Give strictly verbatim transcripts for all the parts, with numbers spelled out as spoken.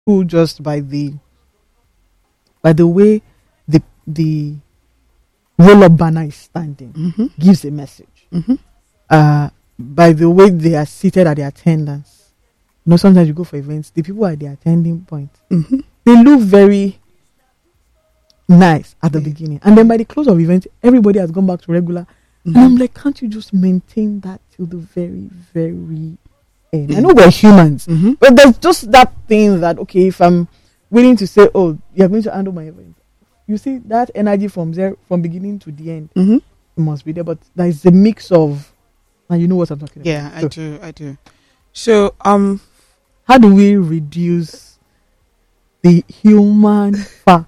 who just by the by the way the the roll up banner is standing Mm-hmm. gives a message. Mm-hmm. Uh, by the way they are seated at the attendance. You know, sometimes you go for events, the people at the attending point, Mm-hmm. they look very nice at the Yeah. beginning. And then by the close of event, everybody has gone back to regular. Mm-hmm. And I'm like, can't you just maintain that till the very, very end? I Mm. know we're humans, Mm-hmm. but there's just that thing that, okay, if I'm willing to say, oh, you're going to handle my event, you see that energy from there, from beginning to the end, Mm-hmm. it must be there. But there's a mix of, and you know what I'm talking Yeah, about. I So do. I do. So, um, how do we reduce the human factor?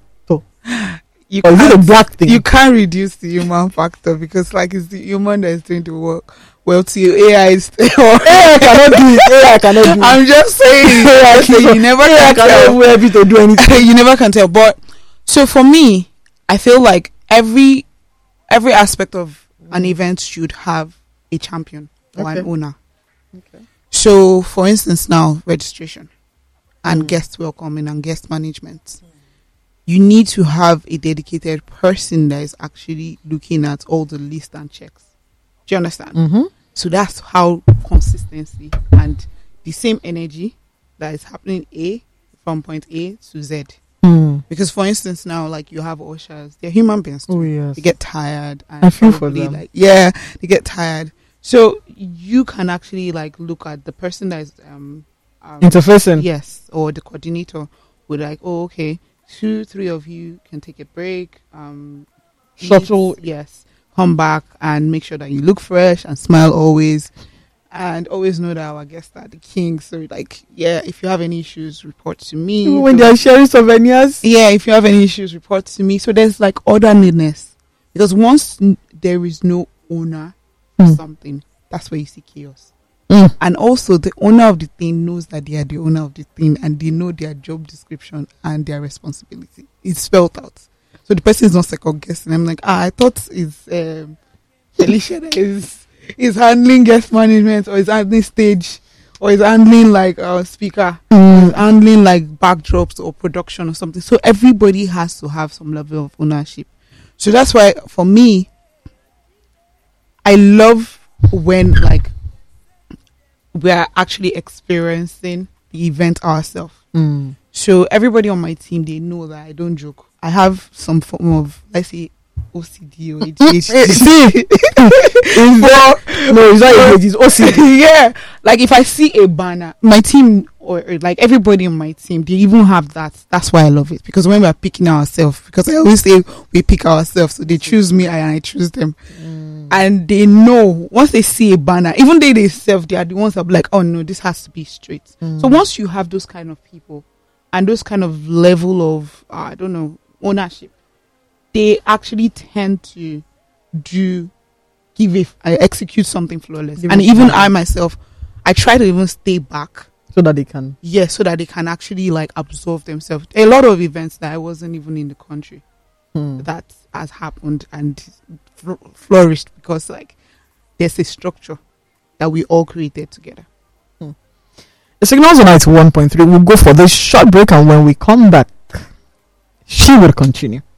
you Or is it a can't, black thing? you can't reduce the human factor because, like, it's the human that is doing the work. Well, to your A I is. A I cannot do it. A I cannot do it. I'm just saying. just saying, you never A I can cannot tell. even help you to do anything. You never can tell. But so for me, I feel like every every aspect of an event should have a champion or an Okay. owner. Okay. So, for instance, now registration and Mm. guest welcoming and guest management. You need to have a dedicated person that is actually looking at all the list and checks. Do you understand? Mm-hmm. So that's how consistency and the same energy that is happening A from point A to Z. Mm. Because for instance, now like you have ushers, they're human beings too. Oh yes. They get tired. And I feel for probably, them. Like, yeah, they get tired. So you can actually like look at the person that is um, um Interfacing. yes, or the coordinator would like, oh okay, two, three of you can take a break. Um, eat, Shuttle. yes, come back and make sure that you look fresh and smile always, and always know that our guests are the king. So like, yeah, if you have any issues, report to me. Even when So- they are sharing souvenirs. yeah, if you have any issues, report to me. So there's like orderliness. Because once n- there is no owner of Mm. something, that's where you see chaos. Mm. And also the owner of the thing knows that they are the owner of the thing and they know their job description and their responsibility. It's spelled out. So the person is not second guessing. I'm like, ah, I thought it's um, Felicia that is, is handling guest management or is handling stage or is handling like a uh, speaker. Mm. Handling like backdrops or production or something. So everybody has to have some level of ownership. So that's why for me, I love when like we are actually experiencing the event ourselves. Mm. So everybody on my team, they know that I don't joke. I have some form of, let's say, O C D or A D H D. See, is that, no, it's not it is O C D. Yeah, like if I see a banner, my team or, or like everybody on my team, they even have that. That's why I love it, because when we're picking ourselves, because I always say we pick ourselves, so they choose me and I choose them, Mm. and they know once they see a banner, even they themselves, they are the ones that be like, oh no, this has to be straight. Mm. So once you have those kind of people and those kind of level of uh, I don't know ownership, they actually tend to do give a uh, execute something flawless. Give And it even time. I myself, I try to even stay back, so that they can. yes, so that they can actually like absorb themselves. A lot of events that I wasn't even in the country Mm. that has happened and fl- flourished because like there's a structure that we all created together. The signals on ninety-one point three. We'll go for this short break, and when we come back, she will continue.